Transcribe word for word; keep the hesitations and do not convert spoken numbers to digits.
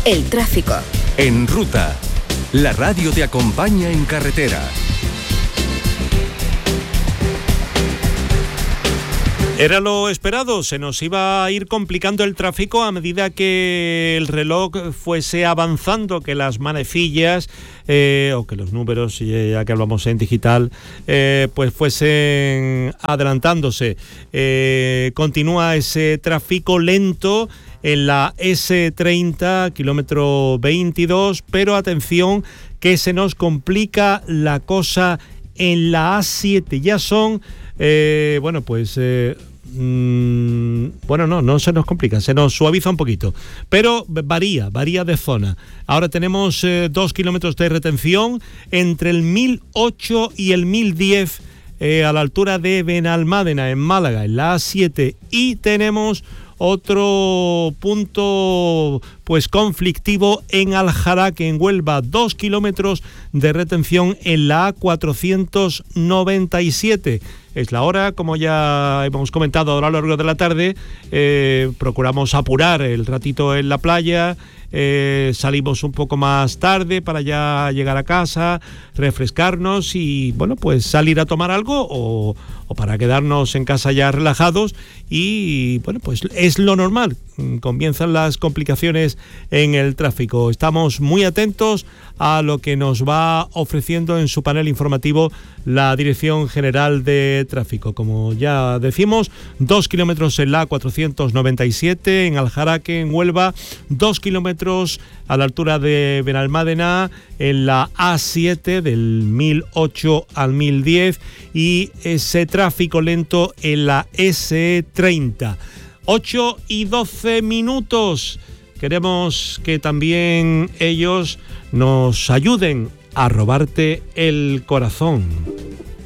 El tráfico. En Ruta, la radio te acompaña en carretera. Era lo esperado, se nos iba a ir complicando el tráfico a medida que el reloj fuese avanzando, que las manecillas eh, o que los números, ya que hablamos en digital, eh, pues fuesen adelantándose. Eh, continúa ese tráfico lento en la ese treinta, kilómetro veintidós, pero atención que se nos complica la cosa en la A siete. Ya son, eh, bueno, pues... Eh, Bueno, no, no se nos complica, se nos suaviza un poquito, pero varía, varía de zona. Ahora tenemos eh, dos kilómetros de retención entre el mil ocho y el mil diez eh, a la altura de Benalmádena, en Málaga, en la A siete, y tenemos otro punto pues conflictivo en Aljaraque, en Huelva, dos kilómetros de retención en la A cuatrocientos noventa y siete. Es la hora, como ya hemos comentado a lo largo de la tarde, eh, procuramos apurar el ratito en la playa, eh, salimos un poco más tarde para ya llegar a casa, refrescarnos y, bueno, pues salir a tomar algo o, o para quedarnos en casa ya relajados y, bueno, pues es lo normal. Comienzan las complicaciones en el tráfico. Estamos muy atentos a lo que nos va ofreciendo en su panel informativo la Dirección General de Tráfico. Como ya decimos, dos kilómetros en la A cuatrocientos noventa y siete, en Aljaraque, en Huelva, dos kilómetros a la altura de Benalmádena, en la A siete del mil ocho al mil diez y ese tráfico lento en la ese treinta. ocho y doce minutos. Queremos que también ellos nos ayuden a robarte el corazón.